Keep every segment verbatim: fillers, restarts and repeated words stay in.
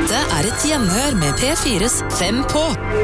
Dette er et hjemhør med P fires Fem på.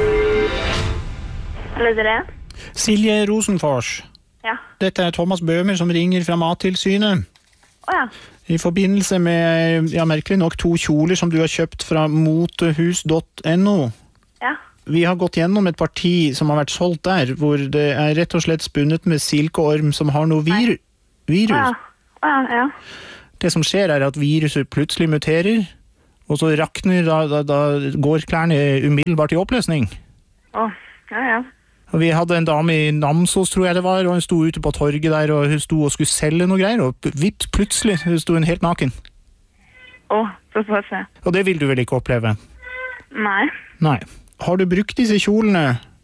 Hallo, dere. Silje Rosenfors. Ja. Dette er Thomas Bøhmer som ringer fra Mattilsynet. Åja. I forbindelse med, ja, merkelig nok, to kjoler som du har kjøpt fra motehus punktum no. Ja. Vi har gått gjennom et parti som har vært solgt der, hvor det er rett og slett spunnet med silkeorm som har noe vir virus. Åja. Åja, ja. Det som skjer er at viruset plutselig muterer, og så rakner, da, da, da går klærne umiddelbart i oppløsning. Åh, ja, ja. Og vi hadde en dame i Namsos, tror jeg det var, og hun sto ute på torget der, og hun sto og skulle selge noe greier, og vips, plutselig sto hun helt naken. Åh, så får jeg se. Og det vil du vel ikke oppleve? Nei. Nei. Har du brukt disse kjolene?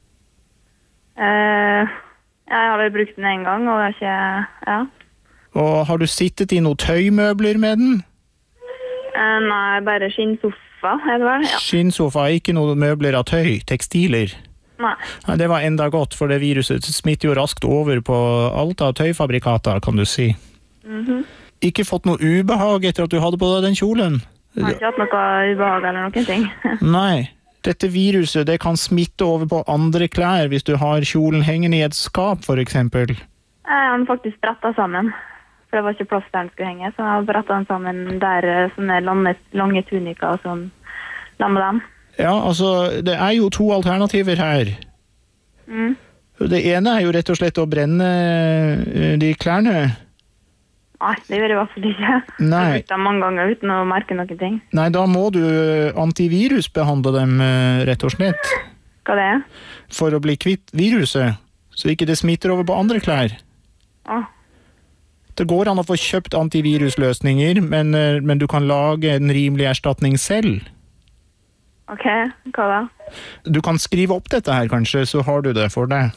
Eh, jeg har vel brukt den en gang, og det er ikke, ja. Og har du sittet i noen tøymøbler med den? Eh, nei, bare skinnsofa, er det vel? Ja. Skinnsofa, ikke noen møbler av tøy, tekstiler? Nei. Ja, det var enda godt, for det viruset smitter jo raskt over på alt av tøyfabrikater, kan du si. Mhm. Ikke fått noe ubehag etter at du hadde på deg den kjolen? Jeg har ikke hatt noe ubehag eller noen ting. Nei, dette viruset det kan smitte over på andre klær hvis du har kjolen hengende i et skap, for eksempel. Jeg har faktisk brettet sammen, for det var ikke plass der den skulle henge, så jeg har brettet den sammen der sånne lange, lange tuniker og sånn, la med dem. Ja, altså, det er jo to alternativer her. Mm. Det ene er jo rett og slett å brenne eh, de klærne. Nei, det gjør jeg i hvert fall ikke. Nei. Jeg har brukt dem mange ganger uten å merke noen ting. Nei, da må du antivirusbehandle dem, eh, rett og slett. Hva det er? For å bli kvitt viruset, så ikke det smitter over på andre klær. Åh. Det går an å få kjøpt antivirusløsninger, men, eh, men du kan lage en rimelig erstatning selv. Ok, hva da? Du kan skrive opp dette her, kanskje, så har du det for deg.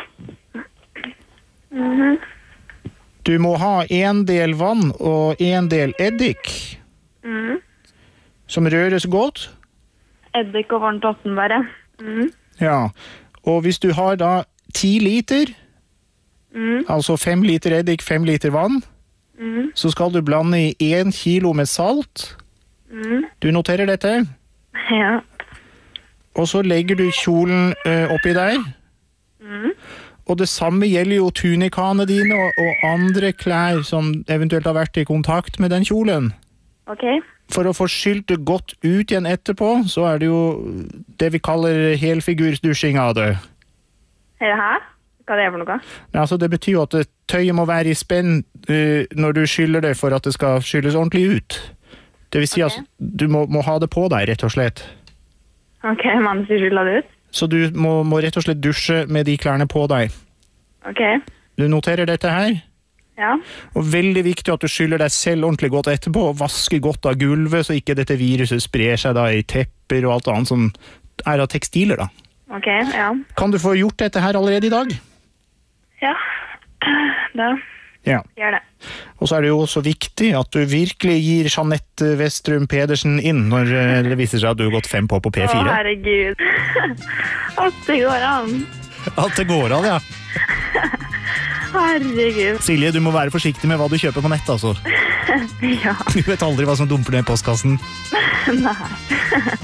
Mhm. Du må ha en del vann og en del eddik, Mhm. som røres godt. Eddik og varmt vatten bare. Mhm. Ja, og hvis du har da ti liter, Mhm. altså fem liter eddik, fem liter vann, Mhm. så skal du blande i en kilo med salt. Mhm. Du noterer dette? Ja. Og så legger du kjolen ø, oppi der. Mhm. Og det samme gjelder jo tunikaene dine og, og andre klær som eventuelt har vært i kontakt med den kjolen. Ok. For å få skylt det godt ut igjen etterpå, så er det jo det vi kaller helfigursdusjing av det. Er det her? Hva er det for noe? Ja, altså det betyr jo at det, tøyet må være i spenn ø, når du skyller det for at det skal skylles ordentlig ut. Det vil si Ok. at du må, må ha det på deg, rett og slett. Ok, mens du skyller det ut? Så du må, må rett og slett dusje med de klærne på deg. Ok. Du noterer dette her? Ja. Og veldig viktig at du skyller deg selv ordentlig godt etterpå, og vasker godt av gulvet, så ikke dette viruset sprer seg da i tepper og alt annet som er av tekstiler da. Ok, ja. Kan du få gjort dette her allerede i dag? Ja. Da Ja. gjør det. Og så er det jo også viktig at du virkelig gir Jeanette Westrum Pedersen inn når eh, det viser seg at du har gått fem på på P Å, fire. herregud. At det går an. At det går an, ja. Herregud. Silje, du må være forsiktig med hva du kjøper på nett, altså. Ja. Du vet aldri hva som dumper ned i postkassen. Nei.